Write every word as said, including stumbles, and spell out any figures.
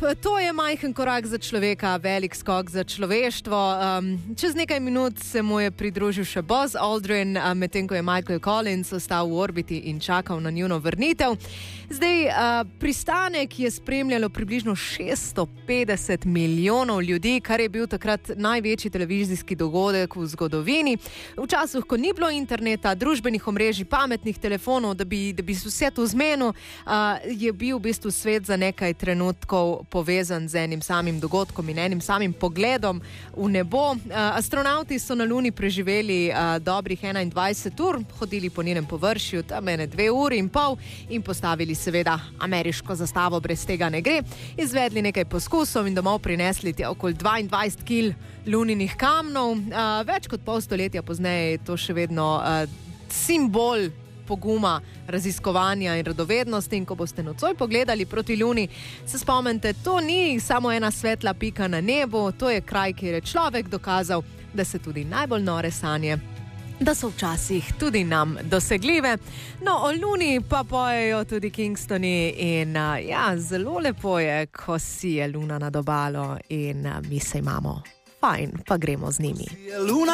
to je majhen korak za človeka, velik skok za človeštvo. Um, čez nekaj minut se mu je pridružil še Buzz Aldrin, um, medtem ko je Michael Collins ostal v orbiti in čakal na njuno vrnitev. Zdaj, uh, pristanek je spremljalo približno šeststo petdeset milijonov ljudi, kar je bil takrat največji televizijski dogodek v zgodovini. V času, ko ni bilo interneta, družbenih omrežij, pametnih telefonov, da bi, da bi vse to zmenil, uh, je bil v bistvu svet za nekaj trenutkov povezan z enim samim dogodkom in enim samim pogledom v nebo. Uh, astronauti so na Luni preživeli uh, dobrih enaindvajset ur, hodili po njenem površju tam ene dve uri in pol in postavili seveda ameriško zastavo, brez tega ne gre. Izvedli nekaj poskusov in domov prinesli tja okoli dvaindvajset kil luninih kamnov. Uh, več kot pol stoletja pozneje je to še vedno uh, simbol poguma, raziskovanja in radovednosti, in ko boste nocoj pogledali proti Luni, se spomnite, to ni samo ena svetla pika na nebu, to je kraj, kjer je človek dokazal, da se tudi najbolj nore sanje, da so včasih tudi nam dosegljive. No, o Luni pa pojejo tudi Kingstoni in uh, ja, zelo lepo je, ko si je Luna nad obalo in uh, mi se imamo fajn, pa gremo z njimi.